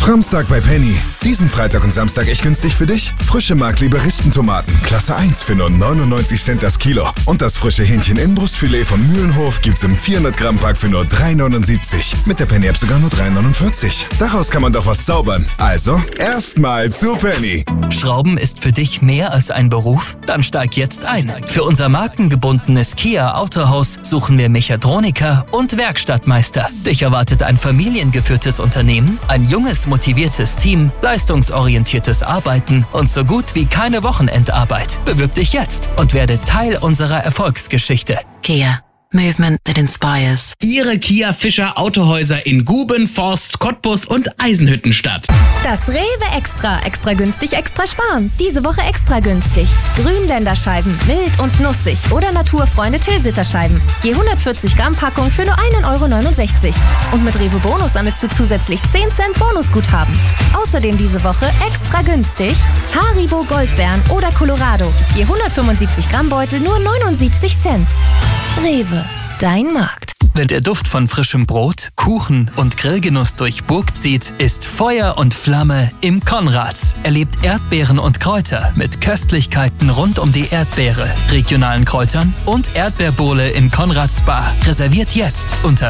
Framstag bei Penny. Diesen Freitag und Samstag echt günstig für dich? Frische Mark-Liberistentomaten, Klasse 1 für nur 99 Cent das Kilo. Und das frische Hähnchen-Innenbrustfilet von Mühlenhof gibt's im 400-Gramm-Pack für nur 3,79. Mit der Penny-App sogar nur 3,49. Daraus kann man doch was zaubern. Also, erstmal zu Penny. Schrauben ist für dich mehr als ein Beruf? Dann steig jetzt ein. Für unser markengebundenes Kia Autohaus suchen wir Mechatroniker und Werkstattmeister. Dich erwartet ein familiengeführtes Unternehmen, ein junges, motiviertes Team, leistungsorientiertes Arbeiten und so gut wie keine Wochenendarbeit. Bewirb dich jetzt und werde Teil unserer Erfolgsgeschichte. Kia. Movement that inspires. Ihre Kia Fischer Autohäuser in Guben, Forst, Cottbus und Eisenhüttenstadt. Das Rewe Extra. Extra günstig, extra sparen. Diese Woche extra günstig. Grünländerscheiben, mild und nussig oder Naturfreunde Tilsiter-Scheiben. Je 140 Gramm Packung für nur 1,69 €. Und mit Rewe Bonus sammelst du zusätzlich 10 Cent Bonusguthaben. Außerdem diese Woche extra günstig Haribo Goldbeeren oder Colorado. Je 175 Gramm Beutel nur 79 Cent. Rewe, dein Markt. Wenn der Duft von frischem Brot, Kuchen und Grillgenuss durch Burg zieht, ist Feuer und Flamme im Konrads. Erlebt Erdbeeren und Kräuter mit Köstlichkeiten rund um die Erdbeere, regionalen Kräutern und Erdbeerbowle in Konrads Bar. Reserviert jetzt unter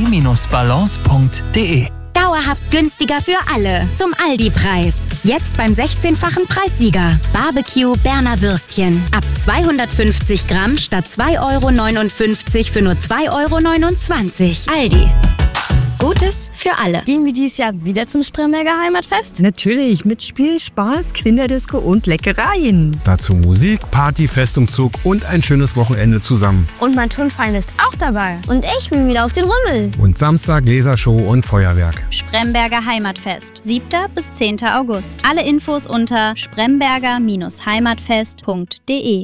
spree-balance.de. Dauerhaft günstiger für alle. Zum Aldi-Preis. Jetzt beim 16-fachen Preissieger. Barbecue Berner Würstchen. Ab 250 Gramm statt 2,59 € für nur 2,29 €. Aldi. Gutes für alle. Gehen wir dieses Jahr wieder zum Spremberger Heimatfest? Natürlich, mit Spiel, Spaß, Kinderdisco und Leckereien. Dazu Musik, Party, Festumzug und ein schönes Wochenende zusammen. Und mein Turnverein ist auch dabei. Und ich bin wieder auf den Rummel. Und Samstag Lasershow und Feuerwerk. Spremberger Heimatfest. 7. bis 10. August. Alle Infos unter spremberger-heimatfest.de.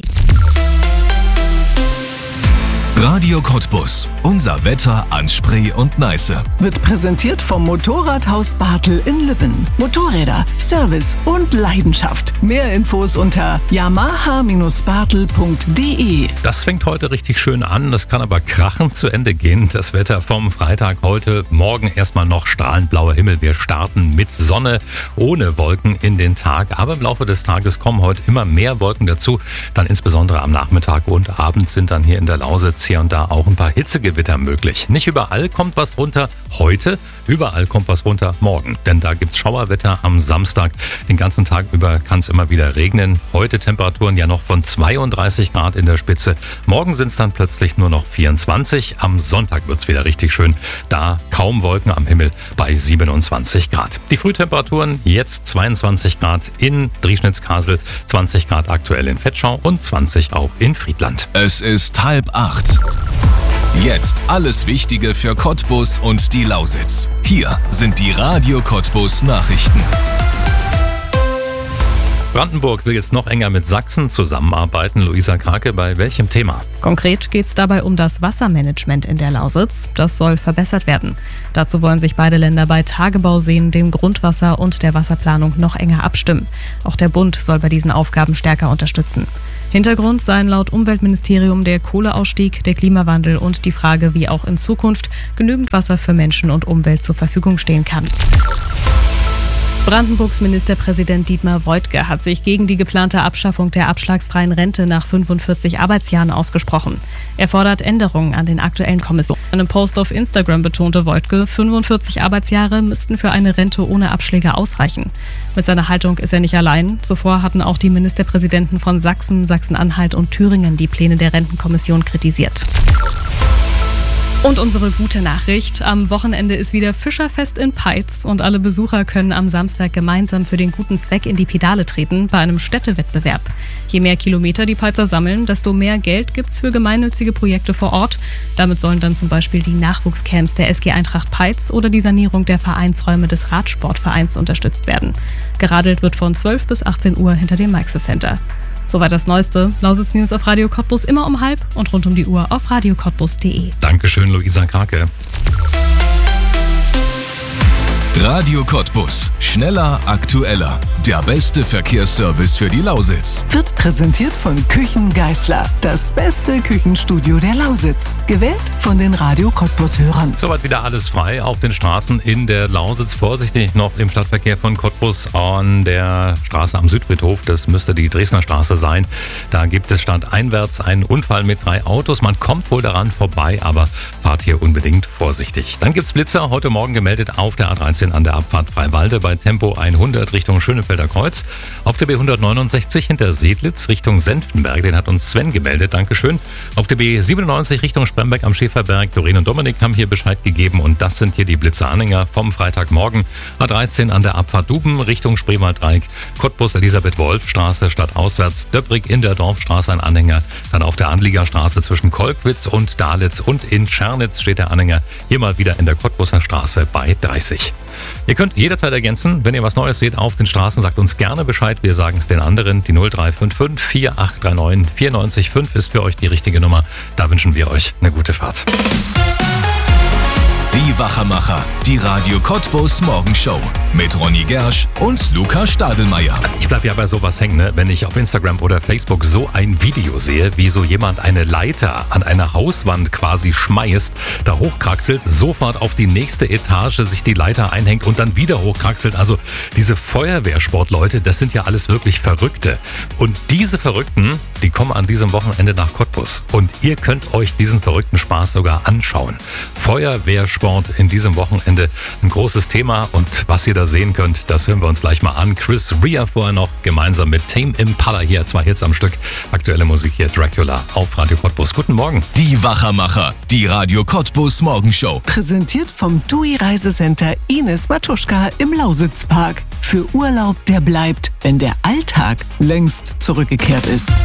Radio Cottbus. Unser Wetter an Spree und Neiße. Wird präsentiert vom Motorradhaus Bartel in Lübben. Motorräder, Service und Leidenschaft. Mehr Infos unter yamaha-bartel.de. Das fängt heute richtig schön an. Das kann aber krachend zu Ende gehen. Das Wetter vom Freitag heute. Morgen erstmal noch strahlend blauer Himmel. Wir starten mit Sonne, ohne Wolken in den Tag. Aber im Laufe des Tages kommen heute immer mehr Wolken dazu. Dann insbesondere am Nachmittag und Abend sind dann hier in der Lausitz hier und da auch ein paar Hitzegewitter möglich. Nicht überall kommt was runter heute, überall kommt was runter morgen. Denn da gibt's Schauerwetter am Samstag. Den ganzen Tag über kann es immer wieder regnen. Heute Temperaturen ja noch von 32 Grad in der Spitze. Morgen sind es dann plötzlich nur noch 24. Am Sonntag wird's wieder richtig schön. Da kaum Wolken am Himmel bei 27 Grad. Die Frühtemperaturen jetzt 22 Grad in Drieschnitz-Kasel, 20 Grad aktuell in Vetschau und 20 auch in Friedland. Es ist 7:30. Jetzt alles Wichtige für Cottbus und die Lausitz. Hier sind die Radio Cottbus Nachrichten. Brandenburg will jetzt noch enger mit Sachsen zusammenarbeiten. Luisa Krake, bei welchem Thema? Konkret geht es dabei um das Wassermanagement in der Lausitz. Das soll verbessert werden. Dazu wollen sich beide Länder bei Tagebauseen, dem Grundwasser und der Wasserplanung noch enger abstimmen. Auch der Bund soll bei diesen Aufgaben stärker unterstützen. Hintergrund seien laut Umweltministerium der Kohleausstieg, der Klimawandel und die Frage, wie auch in Zukunft genügend Wasser für Menschen und Umwelt zur Verfügung stehen kann. Brandenburgs Ministerpräsident Dietmar Woidke hat sich gegen die geplante Abschaffung der abschlagsfreien Rente nach 45 Arbeitsjahren ausgesprochen. Er fordert Änderungen an den aktuellen Kommissionen. In einem Post auf Instagram betonte Woidke, 45 Arbeitsjahre müssten für eine Rente ohne Abschläge ausreichen. Mit seiner Haltung ist er nicht allein. Zuvor hatten auch die Ministerpräsidenten von Sachsen, Sachsen-Anhalt und Thüringen die Pläne der Rentenkommission kritisiert. Und unsere gute Nachricht: Am Wochenende ist wieder Fischerfest in Peitz und alle Besucher können am Samstag gemeinsam für den guten Zweck in die Pedale treten bei einem Städtewettbewerb. Je mehr Kilometer die Peitzer sammeln, desto mehr Geld gibt's für gemeinnützige Projekte vor Ort. Damit sollen dann zum Beispiel die Nachwuchscamps der SG Eintracht Peitz oder die Sanierung der Vereinsräume des Radsportvereins unterstützt werden. Geradelt wird von 12 bis 18 Uhr hinter dem Maxis Center. Soweit das Neueste. Lausitz News auf Radio Cottbus immer um 12 und rund um die Uhr auf radiocottbus.de. Dankeschön, Luisa Krake. Radio Cottbus. Schneller, aktueller. Der beste Verkehrsservice für die Lausitz. Wird präsentiert von Küchen Geisler. Das beste Küchenstudio der Lausitz. Gewählt von den Radio Cottbus-Hörern. Soweit wieder alles frei auf den Straßen in der Lausitz. Vorsichtig noch im Stadtverkehr von Cottbus an der Straße am Südfriedhof. Das müsste die Dresdner Straße sein. Da gibt es stadteinwärts einen Unfall mit 3 Autos. Man kommt wohl daran vorbei, aber fahrt hier unbedingt vorsichtig. Dann gibt's Blitzer. Heute Morgen gemeldet auf der A13 an der Abfahrt Freiwalde bei Tempo 100 Richtung Schönefelder Kreuz. Auf der B169 hinter Sedlitz Richtung Senftenberg. Den hat uns Sven gemeldet. Dankeschön. Auf der B97 Richtung Spremberg am Schäferberg. Doreen und Dominik haben hier Bescheid gegeben und das sind hier die Blitzeranhänger vom Freitagmorgen. A13 an der Abfahrt Duben Richtung Spreewalddreieck. Cottbus Elisabeth-Wolf-Straße stadtauswärts. Döbrig in der Dorfstraße ein Anhänger. Dann auf der Anliegerstraße zwischen Kolkwitz und Dalitz und in Schernitz steht der Anhänger. Hier mal wieder in der Cottbuser Straße bei 30. Ihr könnt jederzeit ergänzen, wenn ihr was Neues seht auf den Straßen, sagt uns gerne Bescheid. Wir sagen es den anderen. Die 0355 4839 94 ist für euch die richtige Nummer. Da wünschen wir euch eine gute Fahrt. Die Wachermacher, die Radio Cottbus Morgenshow mit Ronny Gersch und Luca Stadelmeier. Also ich bleibe ja bei sowas hängen, ne? Wenn ich auf Instagram oder Facebook so ein Video sehe, wie so jemand eine Leiter an einer Hauswand quasi schmeißt, da hochkraxelt, sofort auf die nächste Etage sich die Leiter einhängt und dann wieder hochkraxelt. Also diese Feuerwehrsportleute, das sind ja alles wirklich Verrückte. Und diese Verrückten, die kommen an diesem Wochenende nach Cottbus. Und ihr könnt euch diesen verrückten Spaß sogar anschauen. Feuerwehrsport in diesem Wochenende ein großes Thema und was ihr da sehen könnt, das hören wir uns gleich mal an. Chris Rea vorher noch gemeinsam mit Tame Impala hier, 2 Hits am Stück. Aktuelle Musik hier, Dracula auf Radio Cottbus. Guten Morgen. Die Wachermacher, die Radio Cottbus Morgenshow. Präsentiert vom TUI Reisecenter Ines Matuschka im Lausitzpark. Für Urlaub, der bleibt, wenn der Alltag längst zurückgekehrt ist.